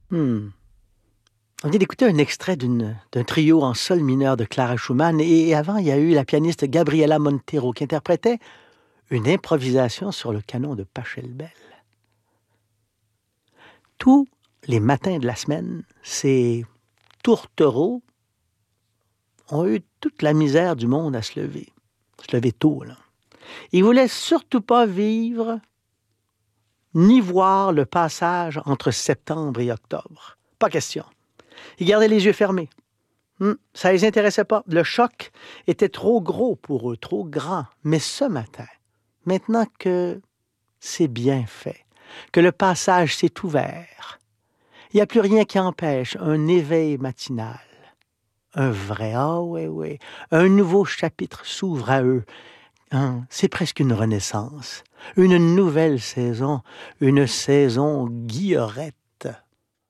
Hmm. On vient d'écouter un extrait d'un trio en sol mineur de Clara Schumann et avant, il y a eu la pianiste Gabriela Montero qui interprétait une improvisation sur le canon de Pachelbel. Tous les matins de la semaine, ces tourtereaux ont eu toute la misère du monde à se lever tôt, là. Ils voulaient surtout pas vivre ni voir le passage entre septembre et octobre. Pas question. Ils gardaient les yeux fermés. Ça les intéressait pas. Le choc était trop gros pour eux, trop grand. Mais ce matin, maintenant que c'est bien fait, que le passage s'est ouvert, il n'y a plus rien qui empêche un éveil matinal. Un vrai, ah oui, oui, un nouveau chapitre s'ouvre à eux. C'est presque une renaissance, une nouvelle saison, une saison guillerette.